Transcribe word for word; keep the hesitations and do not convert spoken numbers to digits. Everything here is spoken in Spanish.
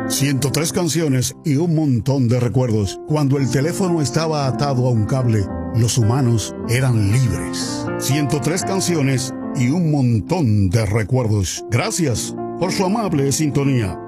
ciento tres canciones y un montón de recuerdos. Cuando el teléfono estaba atado a un cable, los humanos eran libres. ciento tres canciones y un montón de recuerdos. Gracias por su amable sintonía.